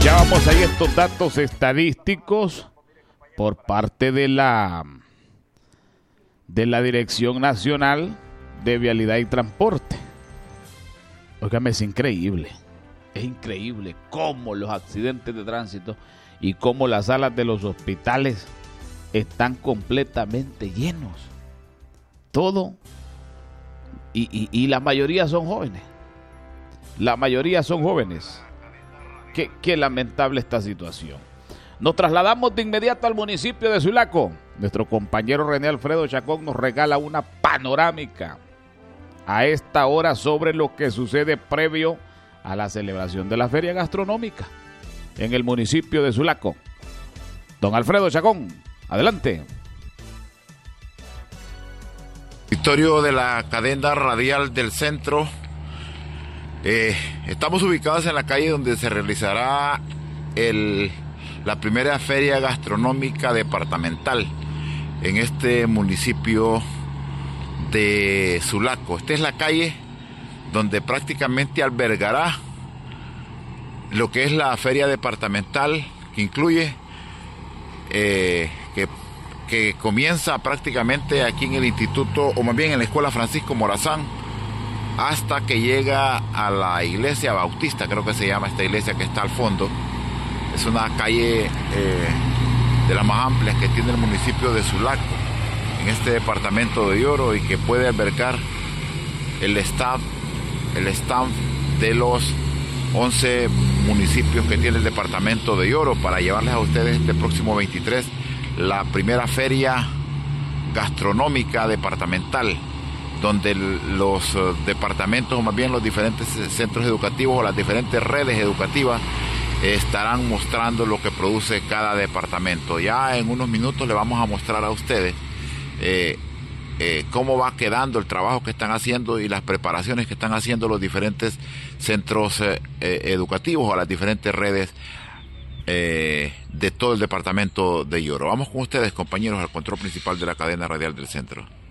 Ya vamos ahí estos datos estadísticos por parte de la Dirección Nacional de Vialidad y Transporte. Óigame, es increíble cómo los accidentes de tránsito y cómo las salas de los hospitales están completamente llenos. Todo, y la mayoría son jóvenes. Qué lamentable esta situación. Nos trasladamos de inmediato al municipio de Sulaco. Nuestro compañero René Alfredo Chacón nos regala una panorámica a esta hora sobre lo que sucede previo a la celebración de la feria gastronómica en el municipio de Sulaco. Don Alfredo Chacón, adelante. Auditorio de la cadena radial del centro. Estamos ubicados en la calle donde se realizará la primera feria gastronómica departamental en este municipio de Sulaco. Esta es la calle donde prácticamente albergará lo que es la feria departamental, que incluye que comienza prácticamente aquí en el instituto, o más bien en la escuela Francisco Morazán, hasta que llega a la iglesia bautista, creo que se llama esta iglesia que está al fondo. Es una calle de las más amplias que tiene el municipio de Sulaco, en este departamento de Oro, y que puede albergar el stand de los 11 municipios que tiene el departamento de Oro, para llevarles a ustedes este próximo 23 la primera feria gastronómica departamental, donde los departamentos, o más bien los diferentes centros educativos o las diferentes redes educativas, estarán mostrando lo que produce cada departamento. Ya en unos minutos le vamos a mostrar a ustedes cómo va quedando el trabajo que están haciendo y las preparaciones que están haciendo los diferentes centros educativos o las diferentes redes de todo el departamento de Oro. Vamos con ustedes, compañeros, al control principal de la cadena radial del centro.